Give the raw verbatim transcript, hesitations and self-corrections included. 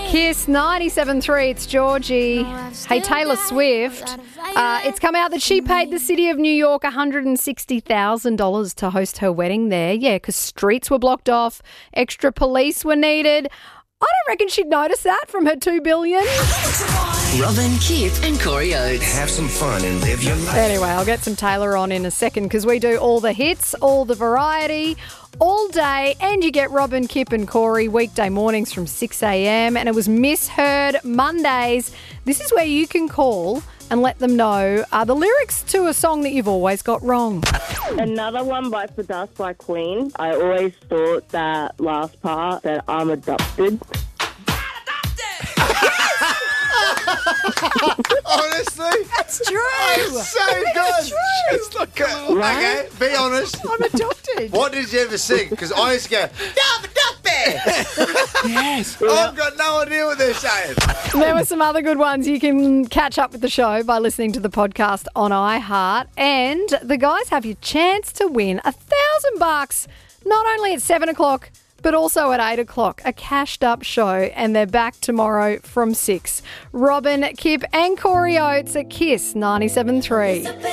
Kiss ninety-seven three, it's Georgie. Hey, Taylor Swift. Uh, it's come out that she paid the city of New York one hundred sixty thousand dollars to host her wedding there. Yeah, because streets were blocked off, extra police were needed. I don't reckon she'd notice that from her two billion dollars. Robin, Kip and Corey Oates. Have some fun and live your life. Anyway, I'll get some Taylor on in a second because we do all the hits, all the variety, all day, and you get Robin, Kip and Corey weekday mornings from six a.m. and it was Misheard Mondays. This is where you can call and let them know uh, the lyrics to a song that you've always got wrong. Another one, Bite for Dust by Queen. I always thought that last part, that I'm adopted. Honestly, That's true. it's so good. It's not good. Okay, be honest. I'm adopted. What did you ever sing? Because I used to go, I'm adopted. Yes. I've got no idea what they're saying. There were some other good ones. You can catch up with the show by listening to the podcast on iHeart. And the guys have your chance to win a thousand bucks, not only at seven o'clock, but also at eight o'clock. A cashed up show, and they're back tomorrow from six. Robin, Kip and Corey Oates at Kiss ninety-seven three.